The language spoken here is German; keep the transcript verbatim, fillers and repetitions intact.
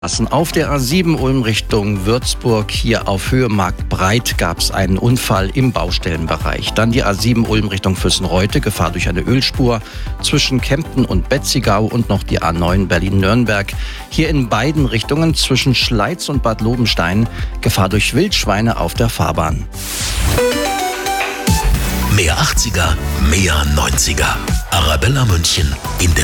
Auf der A sieben Ulm Richtung Würzburg, hier auf Höhe Marktbreit, gab es einen Unfall im Baustellenbereich. Dann die A sieben Ulm Richtung Füssenreute, Gefahr durch eine Ölspur zwischen Kempten und Betzigau, und noch die A neun Berlin-Nürnberg. Hier in beiden Richtungen zwischen Schleiz und Bad Lobenstein, Gefahr durch Wildschweine auf der Fahrbahn. Mehr achtziger, mehr neunziger. Arabella München in der